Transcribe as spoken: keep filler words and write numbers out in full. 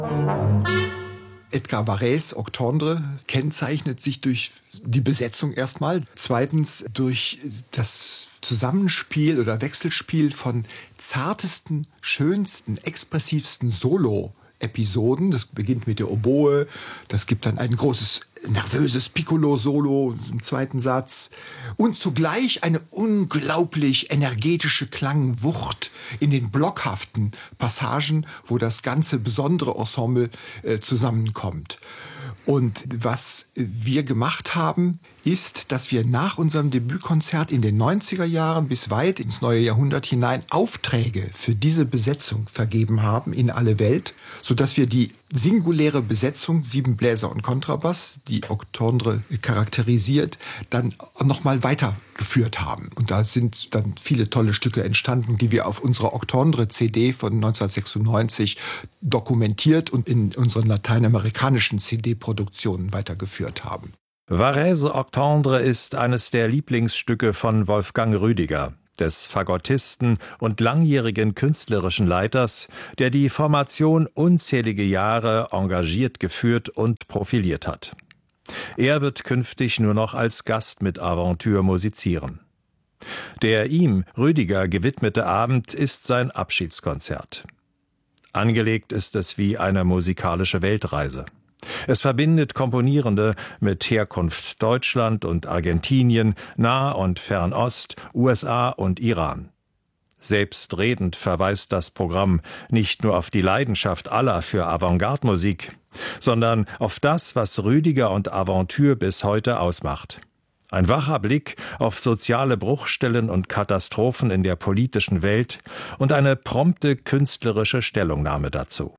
Edgar Varèse Octondre kennzeichnet sich durch die Besetzung erstmal, zweitens durch das Zusammenspiel oder Wechselspiel von zartesten, schönsten, expressivsten Solo-Episoden. Das beginnt mit der Oboe, das gibt dann ein großes, nervöses Piccolo-Solo im zweiten Satz und zugleich eine unglaublich energetische Klangwucht in den blockhaften Passagen, wo das ganze besondere Ensemble äh, zusammenkommt. Und was wir gemacht haben, ist, dass wir nach unserem Debütkonzert in den neunziger Jahren bis weit ins neue Jahrhundert hinein Aufträge für diese Besetzung vergeben haben in alle Welt, sodass wir die singuläre Besetzung, sieben Bläser und Kontrabass, die Octondre charakterisiert, dann nochmal weitergeführt haben. Und da sind dann viele tolle Stücke entstanden, die wir auf unserer Octondre-C D von neunzehnhundertsechsundneunzig dokumentiert und in unseren lateinamerikanischen C D-Produktionen weitergeführt haben. Varèse Octondre ist eines der Lieblingsstücke von Wolfgang Rüdiger, des Fagottisten und langjährigen künstlerischen Leiters, der die Formation unzählige Jahre engagiert geführt und profiliert hat. Er wird künftig nur noch als Gast mit Aventure musizieren. Der ihm, Rüdiger, gewidmete Abend ist sein Abschiedskonzert. Angelegt ist es wie eine musikalische Weltreise. Es verbindet Komponierende mit Herkunft Deutschland und Argentinien, Nah- und Fernost, U S A und Iran. Selbstredend verweist das Programm nicht nur auf die Leidenschaft aller für Avantgarde-Musik, sondern auf das, was Rüdiger und Aventure bis heute ausmacht. Ein wacher Blick auf soziale Bruchstellen und Katastrophen in der politischen Welt und eine prompte künstlerische Stellungnahme dazu.